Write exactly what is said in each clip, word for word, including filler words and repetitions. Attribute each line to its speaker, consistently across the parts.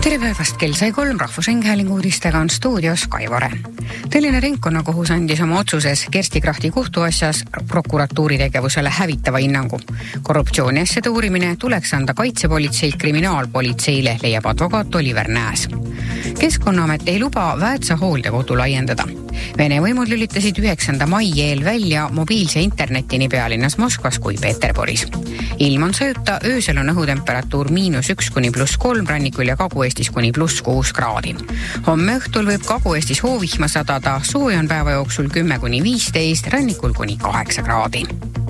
Speaker 1: Tere päevast, kell sai kolm, Rahvusringhäälingu uudistega on stuudios Kai Vare. Tallinna ringkonnakohus andis oma otsuses Kersti Krachti kohtuasjas prokuratuuri tegevusele hävitava hinnangu. Korruptsiooniasjade uurimine tuleks anda kaitsepolitseilt kriminaalpolitseile, leiab advokaat Oliver Nääs. Keskkonnaamet ei luba Väätsa hooldekodu laiendada. Vene võimud lülitasid üheksanda mai eel välja mobiilse interneti nii pealinnas Moskvas kui Peterburis. Ilm on sööta, öösel on õhutemperatuur miinus üks kuni pluss kolm, rannikul ja Kagu-Eestis kuni pluss kuus kraadi. Homme õhtul võib Kagu-Eestis hoovihma sadada, sooja on päeva jooksul kümme kuni viisteist, rannikul kuni kaheksa kraadi.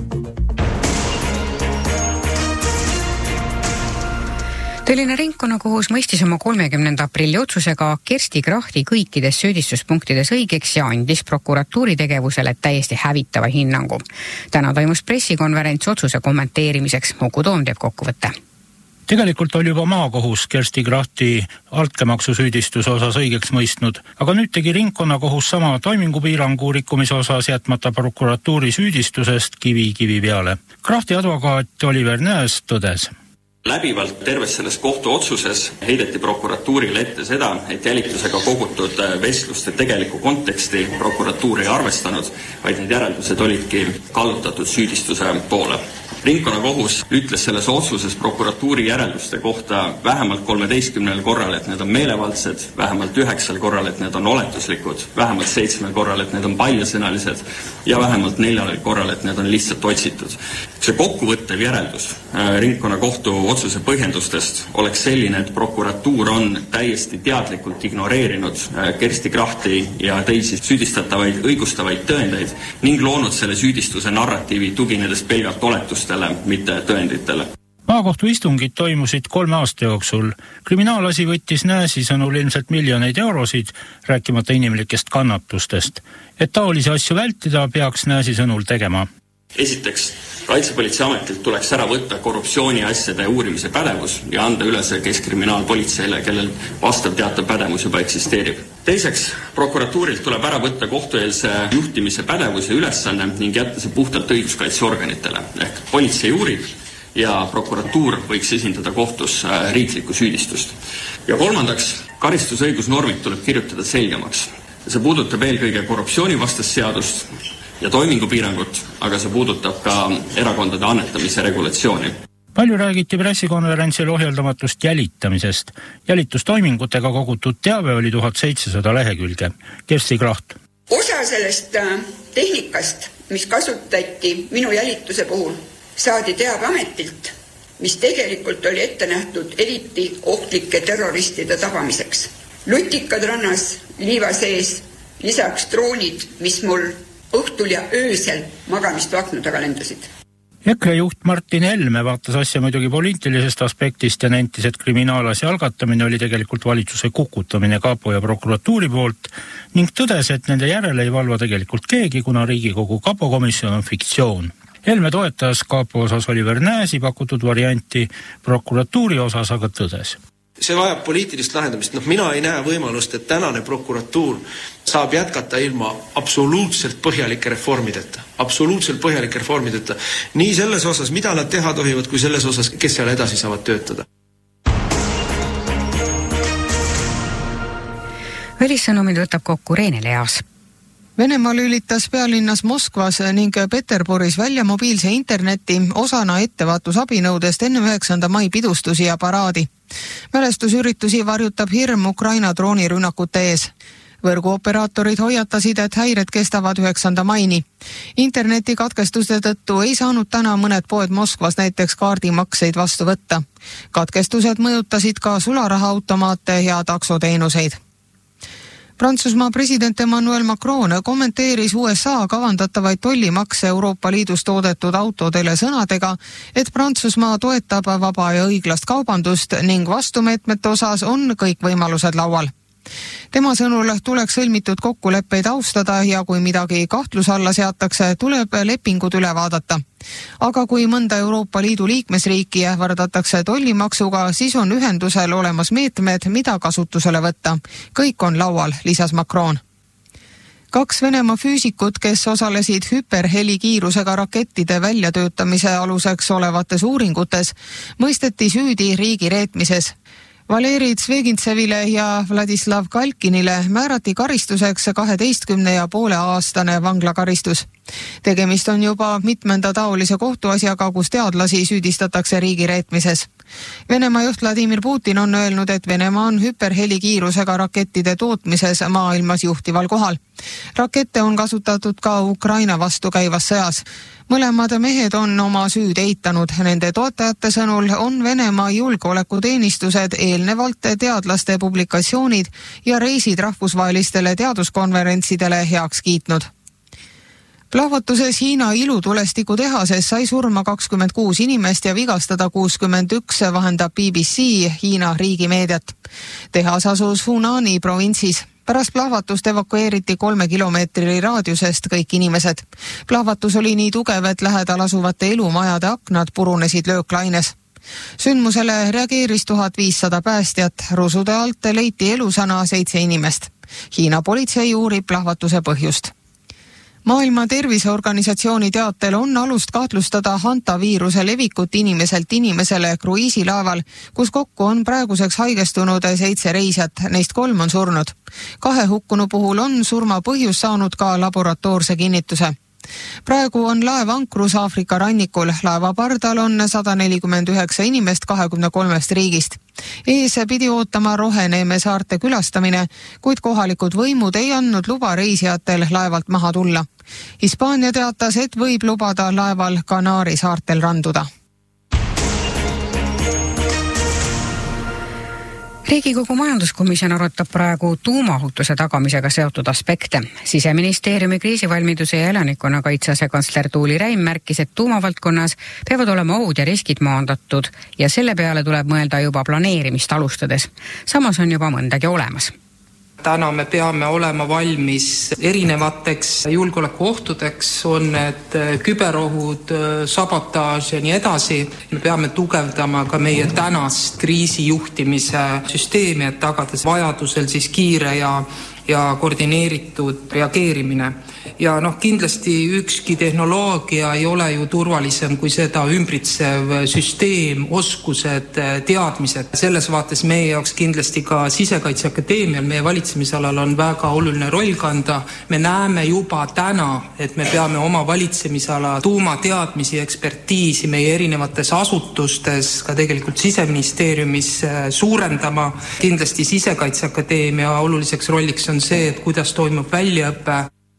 Speaker 1: Tallinna ringkonnakohus mõistis oma kolmekümnenda aprilli otsusega Kersti Krachti kõikides süüdistuspunktides õigeks ja andis prokuratuuri tegevusele täiesti hävitava hinnangu. Täna toimus pressikonverents otsuse kommenteerimiseks. Uku Toom teeb kokkuvõtte.
Speaker 2: Tegelikult oli juba maakohus Kersti Krachti altkäemaksu süüdistuse osas õigeks mõistnud, aga nüüd tegi ringkonnakohus sama toimingupiirangu rikkumise osas jätmata prokuratuuri süüdistusest kivi kivi peale. Krachti advokaat Oliver Nääs tõdes.
Speaker 3: Läbivalt terves selles kohtu otsuses heideti prokuratuurile ette seda, et jälitusega kogutud vestluste tegeliku konteksti prokuratuur ei arvestanud, vaid need järeldused olidki kallutatud süüdistuse poole. Ringkonnakohus ütles selles otsuses prokuratuuri järelduste kohta vähemalt kolmeteistkümnel korral, et need on meelevaldsed, vähemalt üheksal korral, et need on oletuslikud, vähemalt seitsmel korral, et need on paljasõnalised ja vähemalt neljal korral, et need on lihtsalt otsitud. See kokkuvõttev järeldus ringkonnakohtu otsuse põhjendustest oleks selline, et prokuratuur on täiesti teadlikult ignoreerinud Kersti Krachti ja teisi süüdistatavaid õigustavaid tõendeid ning loonud selle süüdistuse narratiivi tuginedes pelgalt oletustele, mitte tõenditele.
Speaker 2: Maakohtu istungid toimusid kolme aasta jooksul. Kriminaalasi võttis Nääsi sõnul ilmselt miljoneid eurosid, rääkimata inimlikest kannatustest. Et taolisi asju vältida, peaks Nääsi sõnul tegema.
Speaker 3: Esiteks, Kaitsepolitseiametilt tuleks ära võtta korruptsiooniasjade uurimise pädevus ja anda üle see Keskkriminaalpolitseile, kellel vastav teatav pädevus juba eksisteerib. Teiseks, prokuratuurilt tuleb ära võtta kohtueelse juhtimise pädevuse ülesanne ning jätta see puhtalt õiguskaitseorganitele ehk politsei uurib ja prokuratuur võiks esindada kohtus riiklikku süüdistust. Ja kolmandaks, karistusõigusnormid tuleb kirjutada selgemaks. See puudutab eelkõige korruptsioonivastast seadust ja toimingupiirangut, aga see puudutab ka erakondade annetamise regulatsiooni.
Speaker 2: Palju räägiti pressikonverentsil ohjeldamatust jälitamisest. Jälitustoimingutega kogutud teave oli tuhat seitsesada lehekülge. Kersti Kracht.
Speaker 4: Osa sellest tehnikast, mis kasutati minu jälituse puhul, saadi teabeametilt, mis tegelikult oli ette nähtud eriti ohtlike terroristide tabamiseks. Lutikad rannas, liiva sees, lisaks droonid, mis mul õhtul ja öösel magamist akna taga lendasid.
Speaker 2: EKRE juht Martin Helme vaatas asja muidugi poliitilisest aspektist ja nentis, et kriminaalasi algatamine oli tegelikult valitsuse kukutamine kapo ja prokuratuuri poolt ning tõdes, et nende järele ei valva tegelikult keegi, kuna Riigikogu kapokomisjon on fiktsioon. Helme toetas kapo osas Oliver Nääsi pakutud varianti, prokuratuuri osas aga tõdes.
Speaker 5: See vajab poliitilist lahendamist. No, mina ei näe võimalust, et tänane prokuratuur saab jätkata ilma absoluutselt põhjalike reformideta. Absoluutselt põhjalike reformideta. Nii selles osas, mida nad teha tohivad, kui selles osas, kes seal edasi saavad töötada.
Speaker 1: Välissõnumid võtab kokku Reene Leas.
Speaker 6: Venemaa lülitas pealinnas Moskvas ning Peterburis välja mobiilse interneti osana ettevaatusabinõudest enne üheksanda mai pidustusi ja paraadi. Mälestusüritusi varjutab hirm Ukraina droonirünnakute ees. Võrguoperaatorid hoiatasid, et häired kestavad üheksanda maini. Interneti katkestuste tõttu ei saanud täna mõned poed Moskvas näiteks kaardimakseid vastu võtta. Katkestused mõjutasid ka sularahaautomaate ja taksoteenuseid. Prantsusmaa president Emmanuel Macron kommenteeris U S A kavandatavaid tollimakse Euroopa Liidus toodetud autodele sõnadega, et Prantsusmaa toetab vaba ja õiglast kaubandust ning vastumeetmete osas on kõik võimalused laual. Tema sõnul tuleks sõlmitud kokkuleppeid austada ja kui midagi kahtluse alla seatakse, tuleb lepingud üle vaadata. Aga kui mõnda Euroopa Liidu liikmesriiki ähvardatakse tollimaksuga, siis on ühendusel olemas meetmed, mida kasutusele võtta. Kõik on laual, lisas Macron. Kaks Venemaa füüsikut, kes osalesid hüperhelikiirusega rakettide väljatöötamise aluseks olevates uuringutes, mõisteti süüdi riigi reetmises. Valeri Tsvegintsevile ja Vladislav Kalkinile määrati karistuseks kaheteistkümne ja poole aastane vanglakaristus. Tegemist on juba mitmenda taolise kohtuasjaga, kus teadlasi süüdistatakse riigireetmises. Venemaa juht Vladimir Putin on öelnud, et Venemaa on hüperhelikiirusega rakettide tootmises maailmas juhtival kohal. Rakette on kasutatud ka Ukraina vastu käivas sõjas. Mõlemad mehed on oma süüd eitanud. Nende toetajate sõnul on Venemaa julgeolekuteenistused eelnevalt teadlaste publikatsioonid ja reisid rahvusvahelistele teaduskonverentsidele heaks kiitnud. Plahvatuses Hiina ilutulestiku tehases sai surma kakskümmend kuus inimest ja vigastada kuuskümmend üks, vahendab B B C Hiina riigimeediat. Tehas asus Hunani provintsis. Pärast plahvatust evakueeriti kolme kilomeetri raadiusest kõik inimesed. Plahvatus oli nii tugev, et lähedal asuvate elumajade aknad purunesid lööklaines. Sündmusele reageeris tuhat viissada päästjat. Rusude alt leiti elusana seitse inimest. Hiina politsei uurib plahvatuse põhjust. Maailma Terviseorganisatsiooni teatel on alust kahtlustada hantaviiruse levikut inimeselt inimesele kruiisilaeval, kus kokku on praeguseks haigestunud seitse reisijat, neist kolm on surnud. Kahe hukkunu puhul on surma põhjus saanud ka laboratoorse kinnituse. Praegu on laev ankrus Aafrika rannikul. Laeva pardal on sada nelikümmend üheksa inimest kahekümne kolmest riigist. Ees pidi ootama Roheneeme saarte külastamine, kuid kohalikud võimud ei andnud luba reisijatel laevalt maha tulla. Hispaania teatas, et võib lubada laeval Kanaari saartel randuda.
Speaker 1: Riigikogu majanduskomisjon arutab praegu tuumaohutuse tagamisega seotud aspekte. Siseministeeriumi kriisivalmiduse ja elanikkonnakaitse asekantsler Tuuli Räim märkis, et tuumavaldkonnas peavad olema ohud ja riskid maandatud ja selle peale tuleb mõelda juba planeerimist alustades. Samas on juba mõndagi olemas.
Speaker 7: Täna me peame olema valmis erinevateks julgeolekuohtudeks, on need küberohud, sabotaaž ja nii edasi. Me peame tugevdama ka meie tänast kriisijuhtimise süsteemi, et tagades vajadusel siis kiire ja ja koordineeritud reageerimine. Ja noh, kindlasti ükski tehnoloogia ei ole ju turvalisem kui seda ümbritsev süsteem, oskused, teadmised. Selles vaates meie jaoks kindlasti ka Sisekaitseakadeemial, meie valitsemisalal on väga oluline roll kanda. Me näeme juba täna, et me peame oma valitsemisala tuumateadmisi, ekspertiisi meie erinevates asutustes, ka tegelikult Siseministeeriumis suurendama. Kindlasti Sisekaitseakadeemia oluliseks rolliks on see, et kuidas toimub väljaõpe.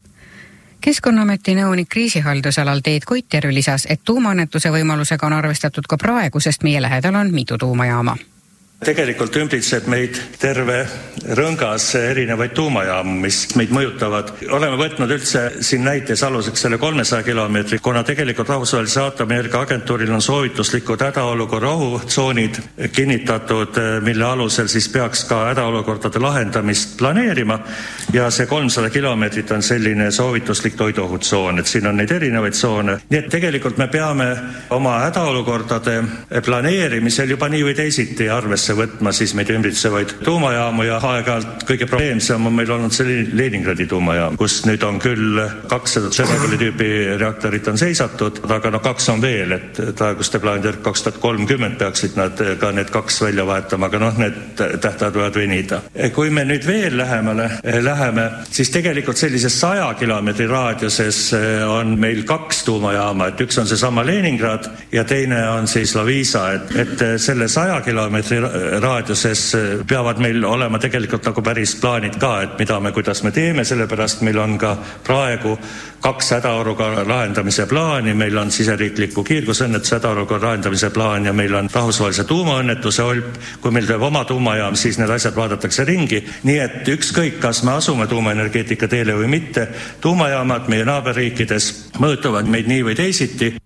Speaker 1: Keskkonnaameti nõunik kriisihaldusalal Teet Koitjärv lisas, et tuumaannetuse võimalusega on arvestatud ka praegu, sest meie lähedal on mitu tuumajaama.
Speaker 8: Tegelikult ümbritseb meid terve rõngas erinevaid tuumajaamu, mis meid mõjutavad. Oleme võtnud üldse siin näites aluseks selle kolmesaja kilomeetri, kuna tegelikult Rahvusvahelise Aatomienergia Agentuuril on soovituslikud hädaolukorra ohutsoonid kinnitatud, mille alusel siis peaks ka hädaolukordade lahendamist planeerima ja see kolmsada kilomeetrit on selline soovituslik toiduohutsoon, et siin on neid erinevaid tsoone. Nii et tegelikult me peame oma hädaolukordade planeerimisel juba nii või teisiti arvesse võtma siis meid ümbritsevaid tuumajaamu ja aeg-ajalt kõige probleemsem on meil olnud see Leningradi tuumajaam, kus nüüd on küll kakssada Tšernobõli tüüpi reaktorit on seisatud, aga no kaks on veel, et praeguste plaanide kaks tuhat kolmkümmend peaksid nad ka need kaks välja vahetama, aga noh, need tähtajad võivad venida. Kui me nüüd veel lähemale läheme, siis tegelikult sellises saja kilomeetri raadiuses on meil kaks tuumajaama, et üks on seesama Leningrad ja teine on siis Loviisa, et, et selle saja kilomeetri raadiuses peavad meil olema tegelikult nagu päris plaanid ka, et mida me, kuidas me teeme, sellepärast meil on ka praegu kaks hädaolukorra lahendamise plaani, meil on siseriikliku kiirgusõnnetuse hädaolukorra lahendamise plaan ja meil on rahvusvahelise tuumaõnnetuse olp. Kui meil teeb oma tuumajaam, siis need asjad vaadatakse ringi, nii et ükskõik, kas me asume tuumaenergeetika teele või mitte, tuumajaamad meie naaberriikides mõjutavad meid nii või teisiti.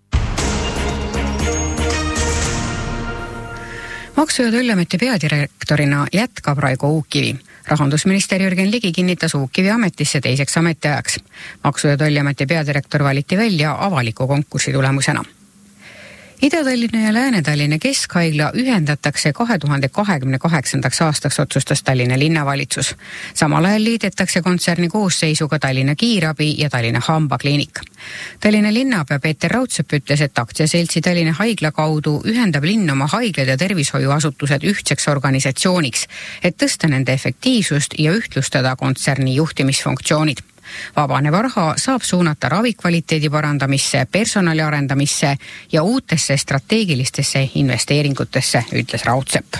Speaker 1: Maksu- ja Tolliameti peadirektorina jätkab Raigo Uukkivi. Rahandusminister Jürgen Ligi kinnitas Uukkivi ametisse teiseks ametiajaks. Maksu- ja Tolliameti peadirektor valiti välja avaliku konkursi tulemusena. Ida-Tallinna ja Lääne-Tallinna keskhaigla ühendatakse kahe tuhande kahekümne kaheksandaks aastaks, otsustas Tallinna linnavalitsus. Samal ajal liidetakse kontserni koosseisuga Tallinna Kiirabi ja Tallinna Hambakliinik. Tallinna linnapea Peeter Raudsepp ütles, et aktsiaseltsi Tallinna haigla kaudu ühendab linn oma haiglad ja tervishoiuasutused ühtseks organisatsiooniks, et tõsta nende efektiivsust ja ühtlustada kontserni juhtimisfunktsioonid. Vabaneva raha saab suunata ravikvaliteedi parandamisse, personali arendamisse ja uutesse strateegilistesse investeeringutesse, ütles Raudsepp.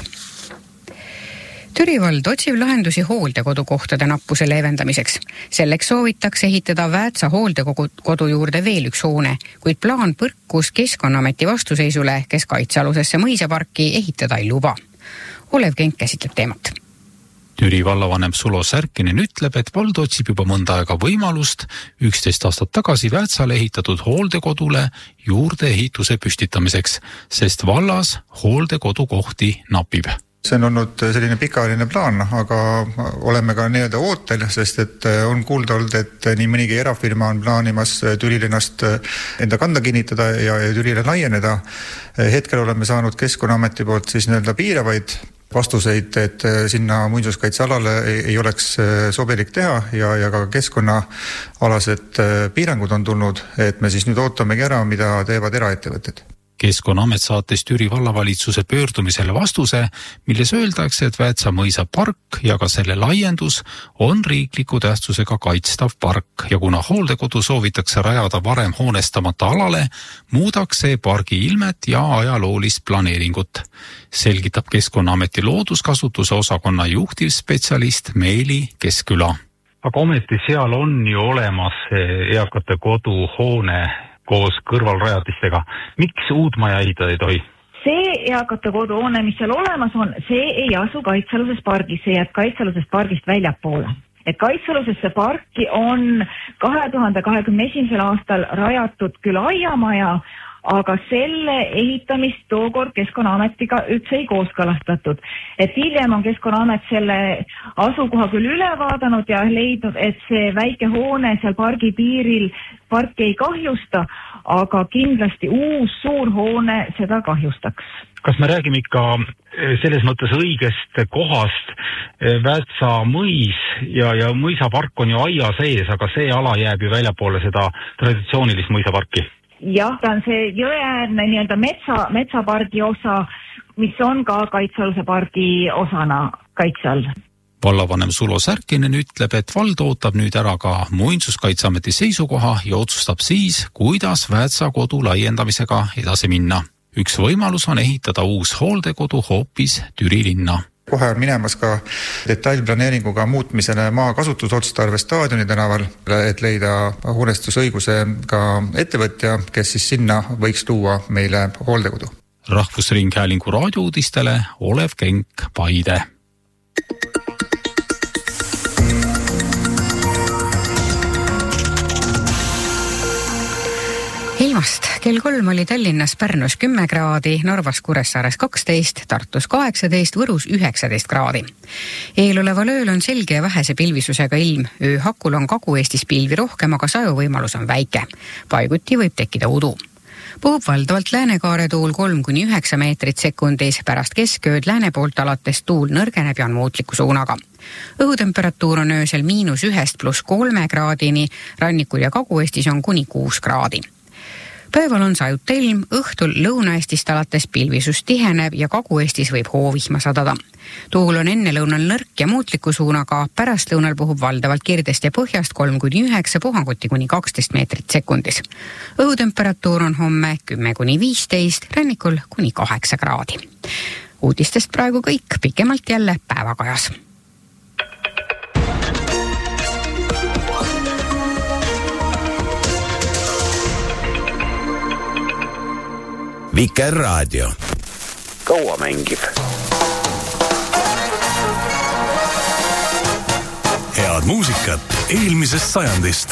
Speaker 1: Türi vald otsib lahendusi hooldekodukohtade nappuse leevendamiseks. Selleks soovitakse ehitada Väätsa hooldekodu juurde veel üks hoone, kuid plaan põrkus Keskkonnaameti vastuseisule, kes kaitsealusesse mõisaparki ehitada ei luba. Olev Kenk käsitleb teemat.
Speaker 9: Türi vallavanem Sulo Särkinen ütleb, et vald otsib juba mõnda aega võimalust üksteist aastat tagasi Väätsale ehitatud hooldekodule juurde ehituse püstitamiseks, sest vallas hooldekodukohti napib.
Speaker 10: See on olnud selline pikaajaline plaan, aga oleme ka nii-öelda ootel, sest et on kuulda olnud, et nii mõnigi erafirma on plaanimas Türil ennast enda kanda kinnitada ja Türile laieneda. Hetkel oleme saanud Keskkonnaameti poolt siis nii-öelda piiravaid vastuseid, et sinna muinsuskaitsealale ei, ei oleks sobilik teha ja, ja ka keskkonnaalased piirangud on tulnud, et me siis nüüd ootamegi ära, mida teevad eraettevõtted.
Speaker 9: Keskkonnaamet saatis Türi vallavalitsuse pöördumisele vastuse, milles öeldakse, et Väätsa mõisa park ja ka selle laiendus on riikliku tähtsusega kaitstav park ja kuna hooldekodu soovitakse rajada varem hoonestamata alale, muudaks see pargi ilmet ja ajaloolist planeeringut, selgitab Keskkonnaameti looduskasutuse osakonna juhtivspetsialist Meeli Keskküla.
Speaker 11: Aga ometi seal on ju olemas eakate koduhoone koos kõrvalrajatistega. Miks uut maja ehitada ei tohi?
Speaker 12: See eakate koduhoone, mis seal olemas on, see ei asu kaitsealuses pargis, see jääb kaitsealusest pargist väljapoole. Et kaitsealusesse parki on kahe tuhande kahekümne esimesel aastal rajatud küll aiamaja, aga selle ehitamist tookord Keskkonnaametiga üldse ei kooskõlastatud. Et hiljem on Keskkonnaamet selle asukoha küll üle vaadanud ja leidnud, et see väike hoone seal pargi piiril parki ei kahjusta, aga kindlasti uus suur hoone seda kahjustaks.
Speaker 11: Kas me räägime ikka selles mõttes õigest kohast? Väätsa mõis ja, ja mõisapark on ju aia sees, aga see ala jääb ju väljapoole seda traditsioonilist mõisaparki.
Speaker 12: Jah, ta on see jõeäärne nii-öelda metsa, metsapargi osa, mis on ka kaitsealuse pargi osana kaitse all.
Speaker 9: Vallavanem Sulo Särkinen ütleb, et vald ootab nüüd ära ka Muinsuskaitseameti seisukoha ja otsustab siis, kuidas Väätsa kodu laiendamisega edasi minna. Üks võimalus on ehitada uus hooldekodu hoopis Türi linna.
Speaker 10: Kohe on minemas ka detailplaneeringuga muutmisele maa kasutusotstarve staadioni tänaval, et leida hoonestusõiguse ka ettevõtja, kes siis sinna võiks tuua meile hooldekodu.
Speaker 9: Rahvusringhäälingu raadiouudistele Olev Kenk, Paide.
Speaker 1: Ilmast kell kolm oli Tallinnas Pärnus kümme kraadi, Narvas Kuressaares kaksteist, Tartus kaheksateist, Võrus üheksateist kraadi. Eeloleval ööl on selge ja vähese pilvisusega ilm. Ööhakul on Kagu-Eestis pilvi rohkem, aga sajuvõimalus on väike. Paiguti võib tekkida udu. Puhub valdavalt läänekaare tuul kolm kuni üheksa meetrit sekundis, pärast keskööd lääne poolt alates tuul nõrgeneb ja on muutliku suunaga. Õhutemperatuur on öösel miinus ühest pluss kolme kraadini, rannikul ja Kagu-Eestis on kuni kuus kraadi. Päeval on sajut ilm, õhtul Lõuna-Eestist alates pilvisus tiheneb ja Kagu-Eestis võib hoovihma sadada. Tuul on enne lõunal nõrk ja muutliku suunaga, pärast lõunal puhub valdavalt kirdest ja põhjast kolm kuni üheksa, puhanguti kuni kaksteist meetrit sekundis. Õhutemperatuur on homme kümme kuni viisteist, rannikul kuni kaheksa kraadi. Uudistest praegu kõik, pikemalt jälle päevakajas.
Speaker 13: Vikerraadio. Kaua mängib? Head muusikat eelmisest sajandist.